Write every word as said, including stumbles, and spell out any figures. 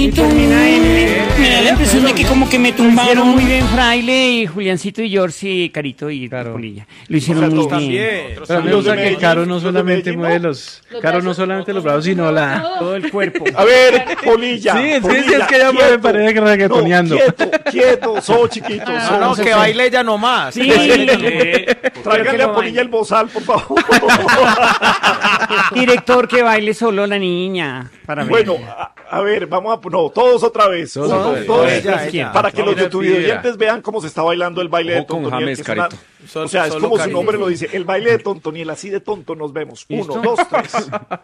Y termina en... Me da la impresión de que como que me tumbaron muy bien Fraile y Juliancito y George y Carito y Claro. Polilla. Lo hicieron muy bien. También. Pero a mí me Los gusta de que Medellín, Caro no los de solamente Medellín, mueve ¿no? los... Caro no solamente los brazos, sino la... Todo el cuerpo. A ver, Polilla. Sí, es que Polilla, es que ella mueve quieto. paredes que reggaetoneando. No, quieto, quieto, so chiquito. No, so- no, so- que baile ella nomás. Sí. Tráiganle a Polilla el bozal, por favor. Director, que baile solo la niña. Para ver. Bueno, a, a ver, vamos a... No, todos otra vez. Todos Uno, otra vez. dos, Ella, tres, ella. para que No, los mira, youtubers vean cómo se está bailando el baile de Ojo con Tontoniel. James, que es una- Carito. Sol- o sea, es solo como su cariño. nombre lo dice, el baile de Tontoniel, así de tonto nos vemos. Uno, dos, tres.